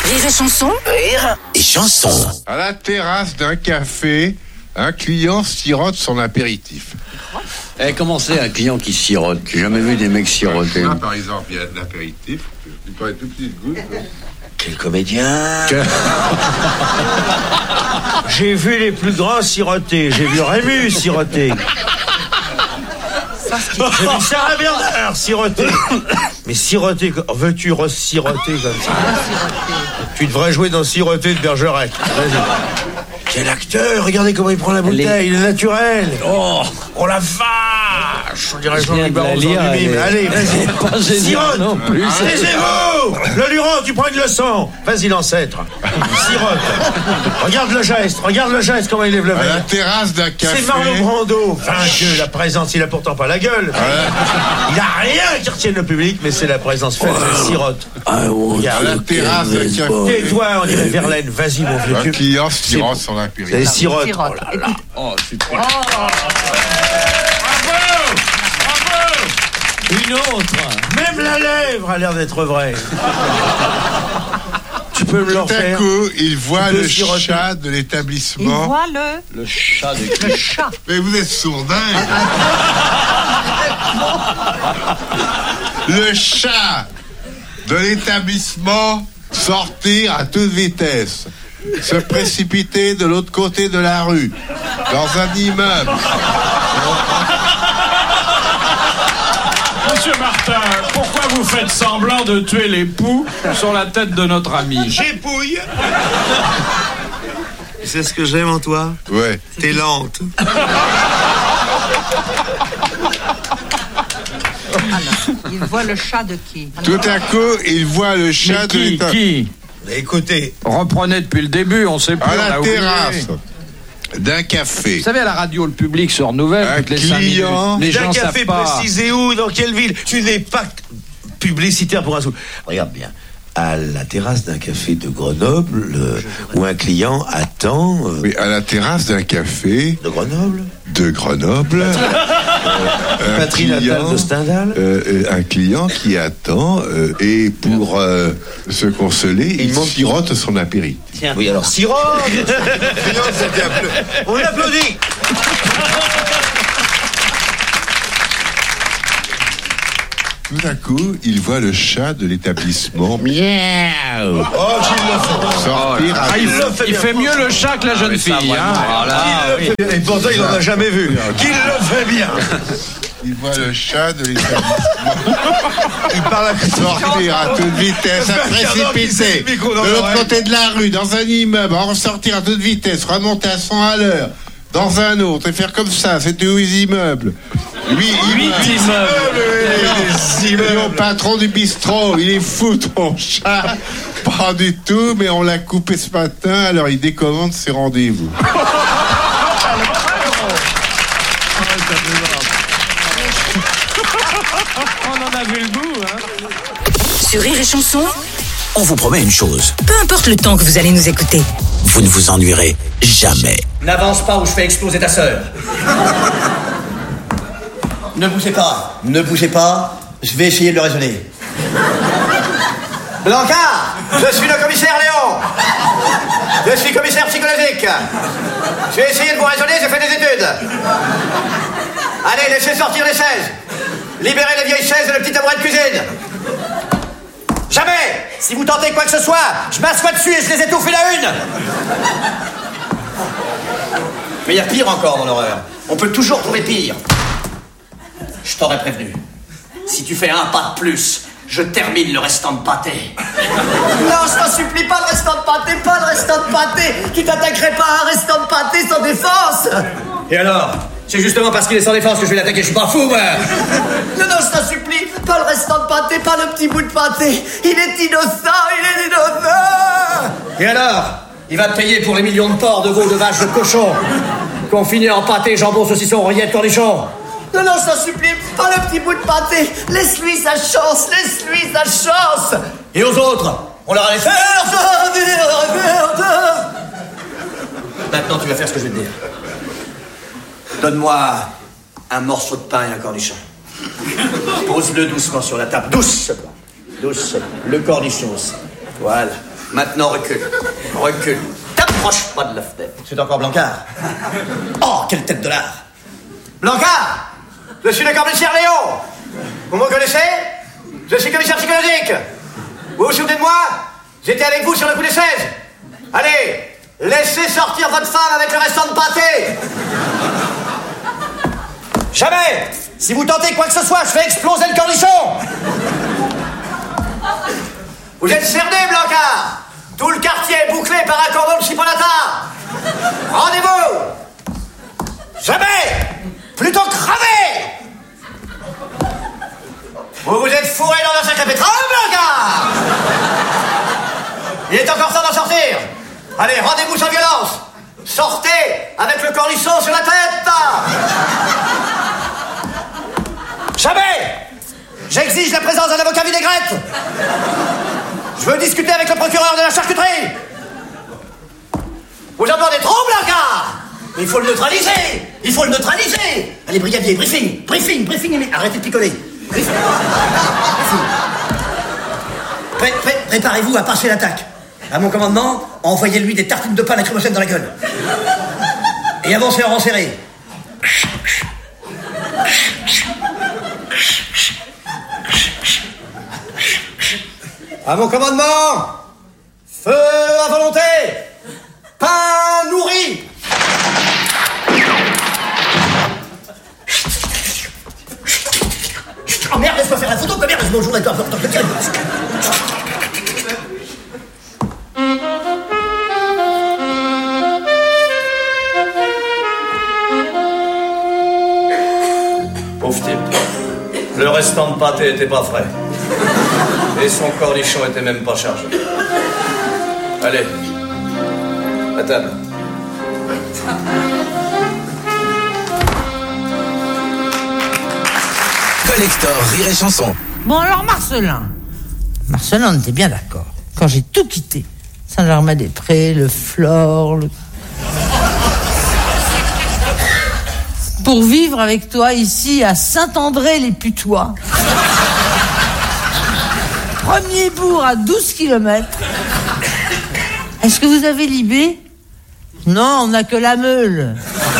Rire et chanson. Rire et chanson. À la terrasse d'un café, un client sirote son apéritif. Comment c'est un client qui sirote? J'ai jamais vu des mecs siroter. Là, par exemple, il y a de l'apéritif. Tu prends une toute petite goutte. Quel comédien. J'ai vu les plus grands siroter. J'ai vu Rémus siroter. J'ai vu Sarah Bernard siroter. Mais siroter, veux-tu re-siroter comme ça? Tu devrais jouer dans Siroter de Bergerac. Vas-y. Quel acteur, regardez comment il prend la bouteille, il est naturel. Oh la vache. On dirait Jean-Luc Baron du mime. Allez, vas-y. Pas génial Sirote. non plus. Taisez-vous. Le Luron, tu prends une leçon. Vas-y, l'ancêtre. Sirote. Regarde le geste, comment il lève le À la verre. terrasse d'un café. C'est Marlon Brando. Vainqueux, la présence, il a pourtant pas la gueule. Il a rien qui retienne le public, mais c'est la présence faite. Sirote. À la terrasse d'un café. Tais-toi, on dirait Verlaine. Vas-y, mon vieux. Un client sirote son C'est apéritif. sirote. Sirote. Oh là là. Oh, super. Une autre. Même la lèvre a l'air d'être vraie. Tu peux me le Tout à refaire? coup, il voit Tu peux le siroter. chat de Il l'établissement. voit Le chat de le chat. Mais vous êtes sourdin. Le chat de l'établissement sortir à toute vitesse, se précipiter de l'autre côté de la rue, dans un immeuble. Monsieur Martin, pourquoi vous faites semblant de tuer les poux sur la tête de notre ami? J'épouille. C'est ce que j'aime en toi. Ouais. T'es lente. Il voit le chat de qui? Tout à coup, il voit le chat de l'établissement. Qui Écoutez, Reprenez depuis le début, on sait plus. À on a la oublié. terrasse d'un café. Vous savez, à la radio, le public se renouvelle Un toutes les 5 client. minutes. Les d'un gens café savent pas. précisé où, dans quelle ville? Tu n'es pas publicitaire pour un sou. Regarde bien. À la terrasse d'un café de Grenoble, où un client attend. Oui, à la terrasse d'un café De Grenoble? de Grenoble. Patrie natale de Stendhal. Un client qui attend et pour se consoler, il sirote son apéritif. Tiens. Oui, alors sirote. On applaudit. Tout à coup, il voit le chat de l'établissement Oh, qu'il le fait. sortir à Il fait mieux le chat que la jeune fille. Hein. Qu'il le fait bien. Et pourtant, il n'en a jamais vu. Qu'il le fait bien. Il voit le chat de l'établissement Il parle à sortir à toute vitesse, à précipiter de l'autre côté de la rue, dans un immeuble, en sortir à toute vitesse, remonter à 100 à l'heure, dans un autre, et faire comme ça. C'était 8 immeubles. 8 immeubles. Et mon patron du bistrot, il est fou ton chat. Pas du tout, mais on l'a coupé ce matin, alors il décommande ses rendez-vous. On en a vu le bout. Hein. Sur Rire et chanson, On vous promet une chose. peu importe le temps que vous allez nous écouter. Vous ne vous ennuierez jamais. N'avance pas ou je fais exploser ta sœur. Ne bougez pas, je vais essayer de le raisonner. Blanca, je suis le commissaire Léon. Je suis commissaire psychologique. Je vais essayer de vous raisonner, j'ai fait des études. Allez, laissez sortir les chaises. Libérez les vieilles chaises et le petit tabouret de cuisine. Jamais. Si vous tentez quoi que ce soit, je m'assois dessus et je les étouffe une à une. Mais il y a pire encore dans l'horreur. On peut toujours trouver pire. Je t'aurais prévenu. Si tu fais un pas de plus, je termine le restant de pâté. Non, je t'en supplie, pas le restant de pâté, pas le restant de pâté. Tu t'attaquerais pas à un restant de pâté sans défense. Et alors? C'est justement parce qu'il est sans défense que je vais l'attaquer, je suis pas fou, moi. Non, je t'en supplie, pas le restant de pâté, pas le petit bout de pâté. Il est innocent. Et alors? Il va te payer pour les millions de porcs, de veaux, de vaches, de cochons qu'on finit en pâté, jambon, saucisson, rillettes, cornichons. Non, je t'en supplie, pas le petit bout de pâté. Laisse-lui sa chance. Et aux autres, on leur a laissé Maintenant, tu vas faire ce que je vais te dire. Donne-moi un morceau de pain et un cornichon. Pose-le doucement sur la table. Doucement. Le cornichon aussi. Voilà. Maintenant, recule. Recule. T'approches pas de la fenêtre. C'est encore Blancard. Oh, quelle tête de lard. Blancard! Je suis le commissaire Léon. Vous me connaissez? Je suis commissaire psychologique. Vous vous souvenez de moi? J'étais avec vous sur le coup des 16. Allez, laissez sortir votre femme avec le restant de pâté. Jamais! Si vous tentez quoi que ce soit, je fais exploser le cornichon. Vous êtes cerné, Blancard. Tout le quartier est bouclé par un cordon de chipolata. Rendez-vous. Jamais! Plutôt crevé. Vous vous êtes fourré dans un sac à pétrole, Blancard. Il est encore temps d'en sortir. Allez, rendez-vous sans violence. Sortez avec le cornichon sur la tête. Jamais. J'exige la présence d'un avocat vinaigrette. Je veux discuter avec le procureur de la charcuterie. Vous entendez trop, Blancard? Il faut le neutraliser. Il faut le neutraliser. Allez, brigadier, briefing. Briefing, briefing. Arrêtez de picoler. Briefing. Préparez-vous à passer l'attaque. À mon commandement, envoyez-lui des tartines de pain lacrymogène dans la gueule. Et avancez en rang serré. À mon commandement, feu à volonté, pain nourri. Oh merde, laisse-moi faire la photo, que merde, bonjour, d'accord, Pauvre type. Le restant de pâté était pas frais. Et son cornichon était même pas chargé. Allez, à table. Collector Rire et Chanson. Bon alors Marcelin, on était bien d'accord. Quand j'ai tout quitté, Saint-Germain-des-Prés, le Flore, pour vivre avec toi ici à Saint-André-les-Putois. Premier bourg à 12 km. Est-ce que vous avez Libé? Non, on n'a que la Meule.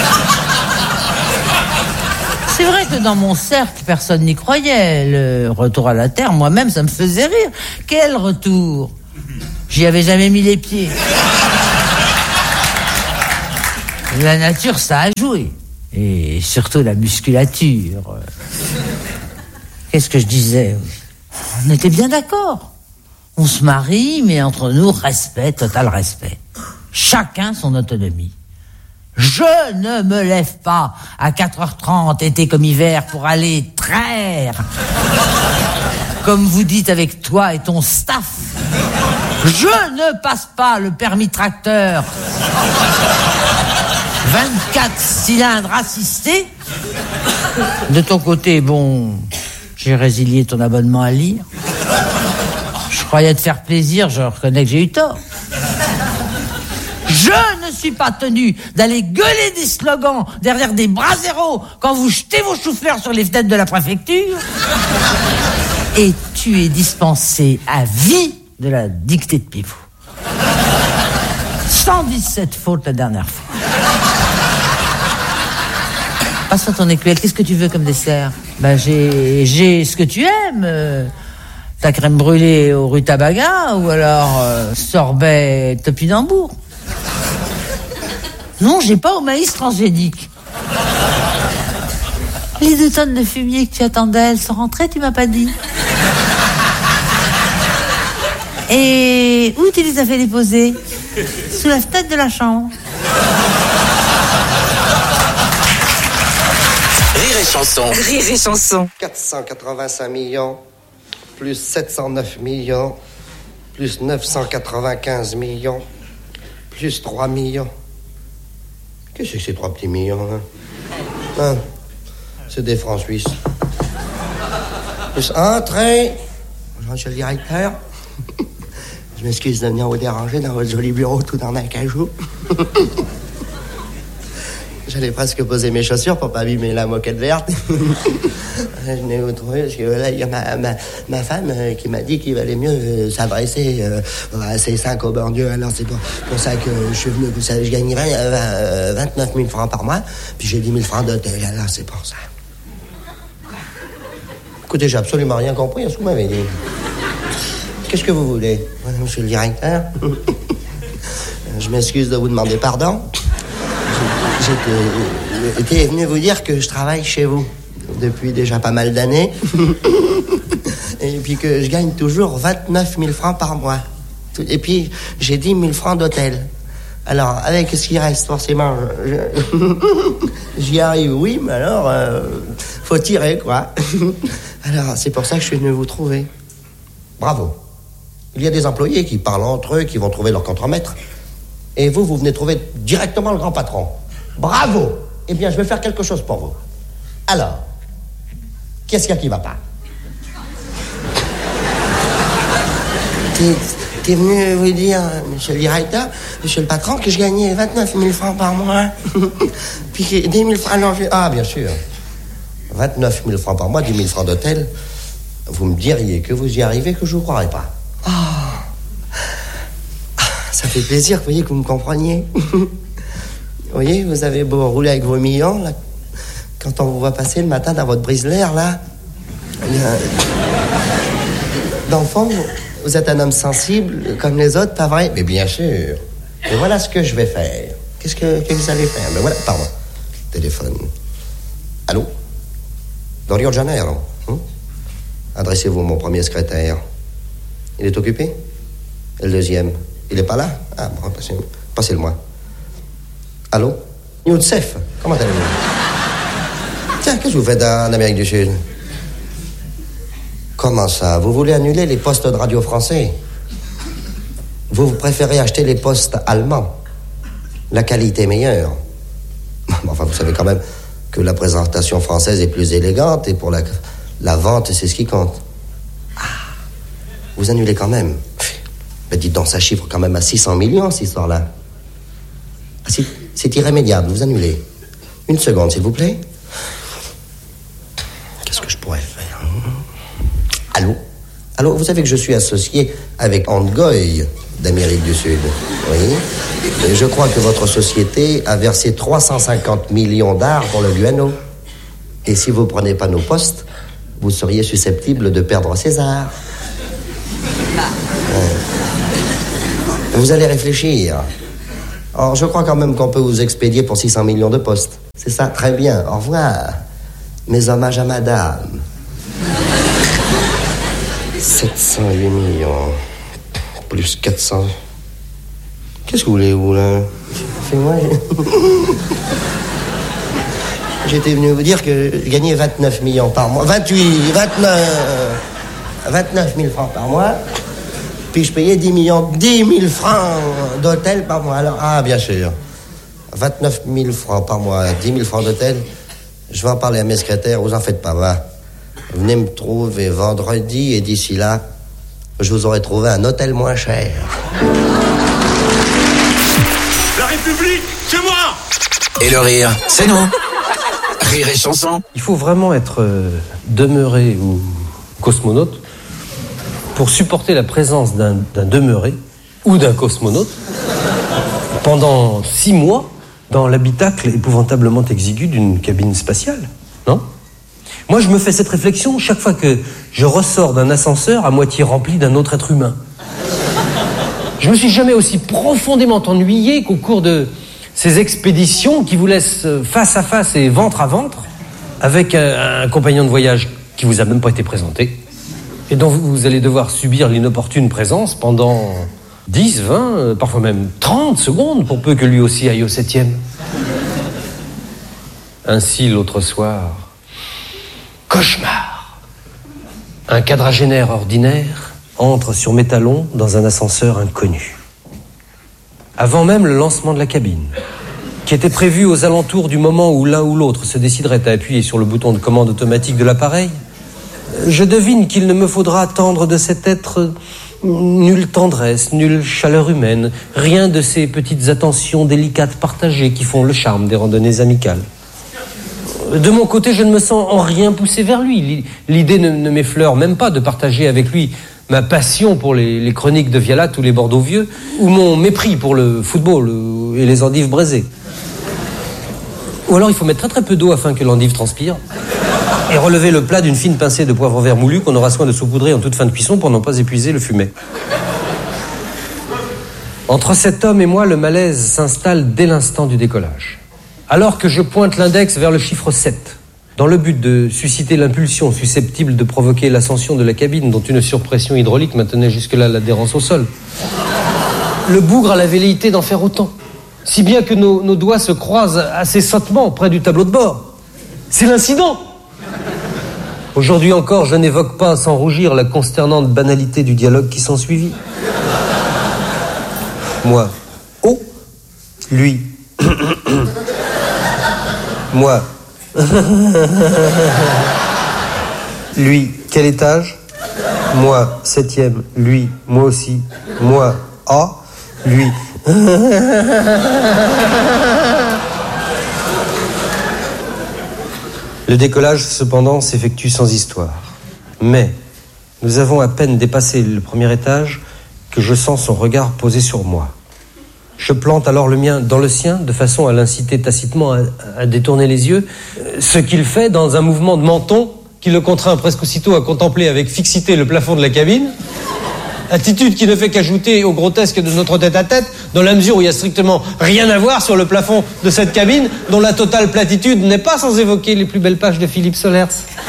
C'est vrai que dans mon cercle, personne n'y croyait. Le retour à la terre, moi-même, ça me faisait rire. Quel retour? J'y avais jamais mis les pieds. La nature, ça a joué. Et surtout la musculature. Qu'est-ce que je disais? On était bien d'accord. On se marie, mais entre nous, respect, total respect. Chacun son autonomie. Je ne me lève pas à 4h30, été comme hiver, pour aller traire. Comme vous dites avec toi et ton staff. Je ne passe pas le permis tracteur. 24 cylindres assistés. De ton côté, bon, j'ai résilié ton abonnement à lire. Je croyais te faire plaisir, je reconnais que j'ai eu tort. Je ne suis pas tenu d'aller gueuler des slogans derrière des braseros quand vous jetez vos choux-fleurs sur les fenêtres de la préfecture. Et tu es dispensé à vie de la dictée de Pivot. 117 fautes la dernière fois. Passe à ton écuelle, qu'est-ce que tu veux comme dessert? Ben j'ai ce que tu aimes. Ta crème brûlée au rutabaga ou alors sorbet topinambour. Non, j'ai pas au maïs transgénique. Les 2 tonnes de fumier que tu attendais, elles sont rentrées, tu m'as pas dit. Et où tu les as fait déposer? Sous la fenêtre de la chambre. Rire et Chanson. Rire et Chanson. 485 millions, plus 709 millions, plus 995 millions, plus 3 millions. Qu'est-ce que c'est 3 petits millions, hein? C'est des francs suisses. Plus entrée. Monsieur le directeur, je m'excuse de venir vous déranger dans votre joli bureau tout en acajou. J'allais presque poser mes chaussures pour pas abîmer la moquette verte. Je venais vous trouver parce que là, il y a ma femme qui m'a dit qu'il valait mieux s'adresser à ses 5 au bon Dieu. Alors c'est pour ça que je suis venu. Vous savez, je gagnerais 29 000 francs par mois, puis j'ai 10 000 francs d'hôtel. Alors c'est pour ça. Écoutez, j'ai absolument rien compris à ce que vous m'avez dit. Qu'est-ce que vous voulez, monsieur le directeur? Je m'excuse de vous demander pardon. J'étais venu vous dire que je travaille chez vous depuis déjà pas mal d'années. Et puis que je gagne toujours 29 000 francs par mois. Et puis j'ai 10 000 francs d'hôtel. Alors, avec ce qui reste, forcément, j'y arrive, oui, mais alors, faut tirer, quoi. Alors, c'est pour ça que je suis venu vous trouver. Bravo. Il y a des employés qui parlent entre eux, qui vont trouver leur contremaître. Et vous venez trouver directement le grand patron. Bravo! Eh bien, je vais faire quelque chose pour vous. Alors, qu'est-ce qu'il y a qui va pas? T'es venu vous dire, monsieur le directeur, monsieur le patron, que je gagnais 29 000 francs par mois. Puis 10 000 francs... Ah, bien sûr. 29 000 francs par mois, 10 000 francs d'hôtel. Vous me diriez que vous y arrivez, que je vous croirais pas. Ça fait plaisir, vous voyez, que vous me compreniez. Vous voyez, vous avez beau rouler avec vos millions, là, quand on vous voit passer le matin dans votre brise-l'air, là, dans le fond, vous êtes un homme sensible, comme les autres, pas vrai? Mais bien sûr. Et voilà ce que je vais faire. Qu'est-ce que vous allez faire? Mais voilà, pardon. Téléphone. Allô? Dans Rio de Janeiro. Adressez-vous à mon premier secrétaire. Il est occupé? Et le deuxième? Il est pas là? Ah, bon, passez-le-moi. Allô? Youssef, comment allez-vous? Tiens, qu'est-ce que vous faites en Amérique du Sud? Comment ça? Vous voulez annuler les postes de radio français? Vous préférez acheter les postes allemands? La qualité est meilleure. Enfin, vous savez quand même que la présentation française est plus élégante et pour la vente, c'est ce qui compte. Ah, vous annulez quand même. Mais dites donc, ça chiffre quand même à 600 millions, cette histoire-là. Ah, c'est irrémédiable, vous annulez. Une seconde, s'il vous plaît. Qu'est-ce que je pourrais faire? Allô? Allô, vous savez que je suis associé avec Angoy d'Amérique du Sud. Oui. Et je crois que votre société a versé 350 millions d'arts pour le guano. Et si vous ne prenez pas nos postes, vous seriez susceptible de perdre César. Vous allez réfléchir. Or, je crois quand même qu'on peut vous expédier pour 600 millions de postes. C'est ça, très bien. Au revoir. Mes hommages à madame. 708 millions. Plus 400. Qu'est-ce que vous voulez, vous, là? Fais-moi. J'étais venu vous dire que je gagnais 29 millions par mois. 29 000 francs par mois. Puis je payais 10 000 francs d'hôtel par mois. Alors, ah, bien sûr. 29 000 francs par mois, 10 000 francs d'hôtel. Je vais en parler à mes secrétaires, vous en faites pas, va. Venez me trouver vendredi et d'ici là, je vous aurai trouvé un hôtel moins cher. La République, c'est moi! Et le rire, c'est nous. Rire et chanson. Il faut vraiment être demeuré ou cosmonaute pour supporter la présence d'un demeuré ou d'un cosmonaute pendant 6 mois dans l'habitacle épouvantablement exigu d'une cabine spatiale, non? Moi, je me fais cette réflexion chaque fois que je ressors d'un ascenseur à moitié rempli d'un autre être humain. Je me suis jamais aussi profondément ennuyé qu'au cours de ces expéditions qui vous laissent face à face et ventre à ventre avec un compagnon de voyage qui vous a même pas été présenté et dont vous allez devoir subir l'inopportune présence pendant 10, 20, parfois même 30 secondes pour peu que lui aussi aille au 7e. Ainsi, l'autre soir, cauchemar. Un quadragénaire ordinaire entre sur mes talons dans un ascenseur inconnu. Avant même le lancement de la cabine, qui était prévu aux alentours du moment où l'un ou l'autre se déciderait à appuyer sur le bouton de commande automatique de l'appareil, je devine qu'il ne me faudra attendre de cet être Nulle tendresse, nulle chaleur humaine, rien de ces petites attentions délicates partagées qui font le charme des randonnées amicales. De mon côté, je ne me sens en rien poussé vers lui. L'idée ne m'effleure même pas de partager avec lui ma passion pour les chroniques de Vialat ou les Bordeaux vieux, ou mon mépris pour le football et les endives braisées. Ou alors il faut mettre très très peu d'eau afin que l'endive transpire, et relever le plat d'une fine pincée de poivre vert moulu qu'on aura soin de saupoudrer en toute fin de cuisson pour n'en pas épuiser le fumet. Entre cet homme et moi, le malaise s'installe dès l'instant du décollage. Alors que je pointe l'index vers le chiffre 7, dans le but de susciter l'impulsion susceptible de provoquer l'ascension de la cabine dont une surpression hydraulique maintenait jusque-là l'adhérence au sol, le bougre a la velléité d'en faire autant, si bien que nos doigts se croisent assez sottement près du tableau de bord. C'est l'incident. Aujourd'hui encore, je n'évoque pas sans rougir la consternante banalité du dialogue qui s'ensuivit. Moi, oh, lui, moi, lui, quel étage? Moi, 7e, lui, moi aussi, moi, A, lui. Le décollage, cependant, s'effectue sans histoire. Mais nous avons à peine dépassé le premier étage que je sens son regard posé sur moi. Je plante alors le mien dans le sien, de façon à l'inciter tacitement à détourner les yeux, ce qu'il fait dans un mouvement de menton qui le contraint presque aussitôt à contempler avec fixité le plafond de la cabine, attitude qui ne fait qu'ajouter au grotesque de notre tête-à-tête, dans la mesure où il n'y a strictement rien à voir sur le plafond de cette cabine, dont la totale platitude n'est pas sans évoquer les plus belles pages de Philippe Solers.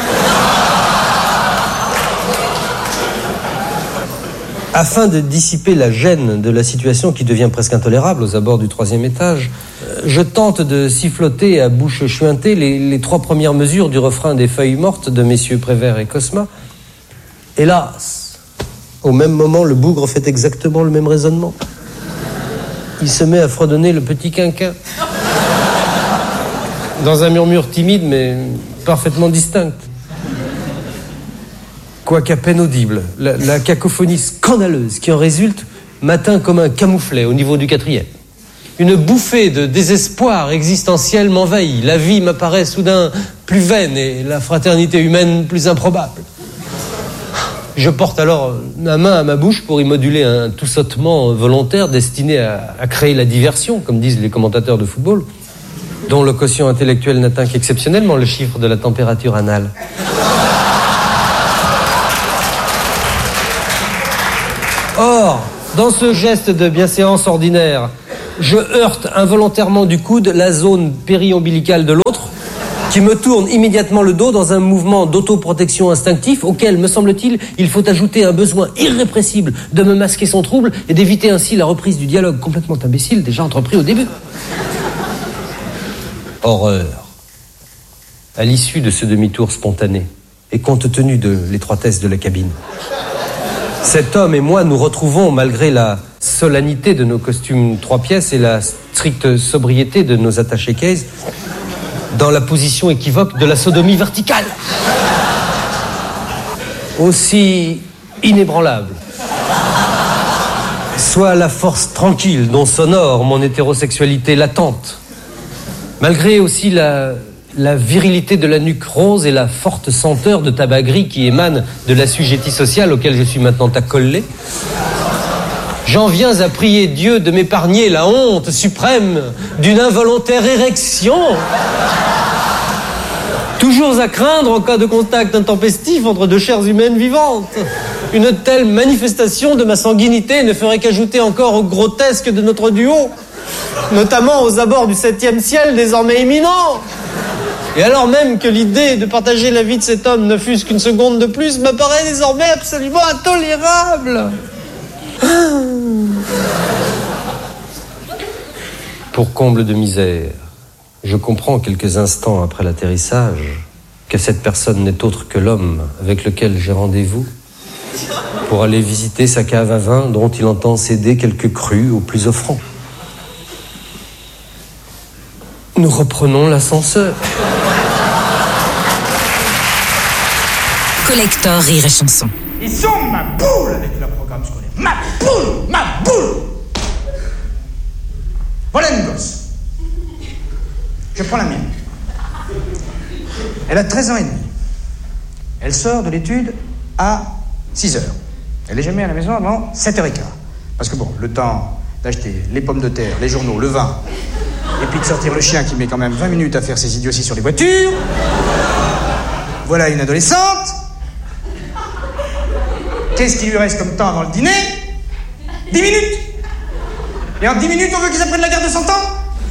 Afin de dissiper la gêne de la situation qui devient presque intolérable aux abords du 3e étage, je tente de siffloter à bouche chuintée les 3 premières mesures du refrain des Feuilles mortes de messieurs Prévert et Cosma. Hélas, au même moment, le bougre fait exactement le même raisonnement. Il se met à fredonner le petit quinquin, dans un murmure timide mais parfaitement distinct. Quoiqu'à peine audible, la cacophonie scandaleuse qui en résulte m'atteint comme un camouflet au niveau du 4e. Une bouffée de désespoir existentiel m'envahit. La vie m'apparaît soudain plus vaine et la fraternité humaine plus improbable. Je porte alors la main à ma bouche pour y moduler un toussotement volontaire destiné à créer la diversion, comme disent les commentateurs de football, dont le quotient intellectuel n'atteint qu'exceptionnellement le chiffre de la température anale. Or, dans ce geste de bienséance ordinaire, je heurte involontairement du coude la zone périombilicale de l'autre, qui me tourne immédiatement le dos dans un mouvement d'autoprotection instinctif auquel, me semble-t-il, il faut ajouter un besoin irrépressible de me masquer son trouble et d'éviter ainsi la reprise du dialogue complètement imbécile déjà entrepris au début. Horreur. À l'issue de ce demi-tour spontané, et compte tenu de l'étroitesse de la cabine, cet homme et moi nous retrouvons, malgré la solennité de nos costumes 3 pièces et la stricte sobriété de nos attachés case, dans la position équivoque de la sodomie verticale. Aussi inébranlable soit la force tranquille dont s'honore mon hétérosexualité latente, malgré aussi la virilité de la nuque rose et la forte senteur de tabac gris qui émane de l'assujetti social auquel je suis maintenant accolé, j'en viens à prier Dieu de m'épargner la honte suprême d'une involontaire érection. Toujours à craindre en cas de contact intempestif entre 2 chairs humaines vivantes. Une telle manifestation de ma sanguinité ne ferait qu'ajouter encore au grotesque de notre duo, notamment aux abords du 7e ciel désormais imminent. Et alors même que l'idée de partager la vie de cet homme ne fût-ce qu'une seconde de plus m'apparaît désormais absolument intolérable. Pour comble de misère, je comprends quelques instants après l'atterrissage que cette personne n'est autre que l'homme avec lequel j'ai rendez-vous pour aller visiter sa cave à vin dont il entend céder quelques crus aux plus offrants. Nous reprenons l'ascenseur. Collector Rire et Chanson. Ils sont ma boule avec leur programme scolaire. Ma poule! Ma boule! Voilà une gosse. Je prends la mienne. Elle a 13 ans et demi. Elle sort de l'étude à 6 heures. Elle n'est jamais à la maison avant 7h15. Parce que bon, le temps d'acheter les pommes de terre, les journaux, le vin, et puis de sortir le chien qui met quand même 20 minutes à faire ses idioties sur les voitures. Voilà une adolescente. Qu'est-ce qui lui reste comme temps avant le dîner? 10 minutes. Et en 10 minutes, on veut qu'ils apprennent la guerre de 100 ans?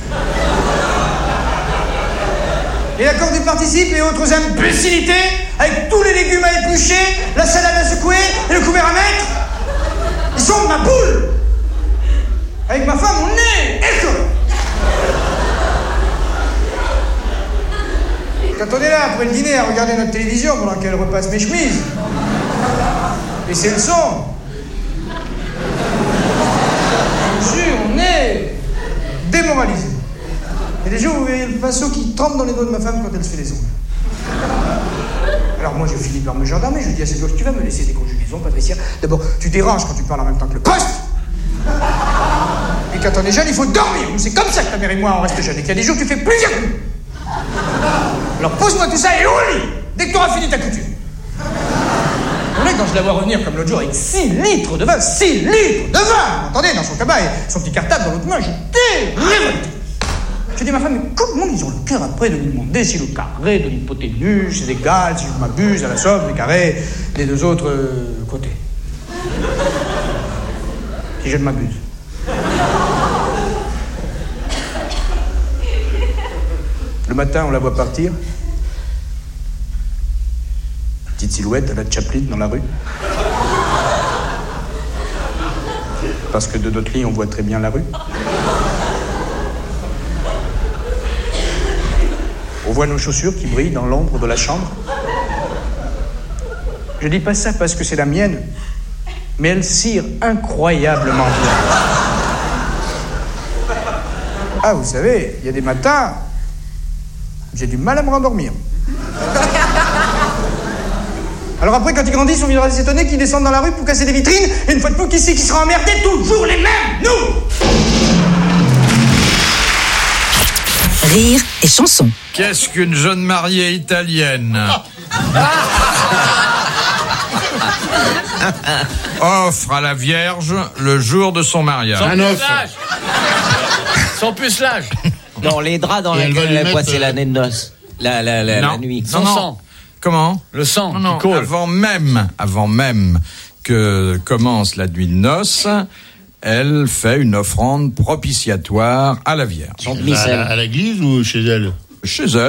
Et l'accord du participe et autres imbécilités, avec tous les légumes à éplucher, la salade à secouer et le couvert à mettre. Ils sont de ma boule. Avec ma femme, on est école. Quand on est là après le dîner à regarder notre télévision pendant qu'elle repasse mes chemises, et c'est le son. Je vous jure, on est démoralisé. Et des jours où vous voyez le pinceau qui trempe dans les doigts de ma femme quand elle se fait les ongles. Alors moi, je finis par me gendarmer. Je lui dis à cette gauche, tu vas me laisser des conjugaisons, Patricia. D'abord, tu déranges quand tu parles en même temps que le poste. Et quand on est jeune, il faut dormir. C'est comme ça que ta mère et moi, on reste jeunes. Et qu'il y a des jours, tu fais plusieurs coups. Alors pose-moi tout ça et au lit, dès que tu auras fini ta couture. Vous voyez, quand je la vois revenir comme l'autre jour avec 6 litres de vin, 6 litres de vin, vous entendez, dans son cabas et son petit cartable dans l'autre main, j'étais révolté. Je dis à ma femme, mais comment ils ont le cœur après de lui demander si le carré de l'hypoténuse est égal, si je m'abuse, à la somme des carrés des deux autres côtés. Si je ne m'abuse. Le matin, on la voit partir. Petite silhouette à la Chaplin dans la rue. Parce que de notre lit, on voit très bien la rue. On voit nos chaussures qui brillent dans l'ombre de la chambre. Je dis pas ça parce que c'est la mienne, mais elle cire incroyablement bien. Ah, vous savez, il y a des matins, j'ai du mal à me rendormir. Alors après, quand ils grandissent, on viendra s'étonner qu'ils descendent dans la rue pour casser des vitrines, et une fois de plus, qui c'est qui sera emmerdé? Toujours les mêmes, nous! Rire et chanson. Qu'est-ce qu'une jeune mariée italienne offre à la Vierge le jour de son mariage? Son pucelage. Non, les draps dans lesquels elle a poissé l'année de noces. La nuit. Son sang. Comment? Le sang non, qui coule. Avant même que commence la nuit de noces, elle fait une offrande propitiatoire à la Vierge. À l'église ou chez elle? Chez elle.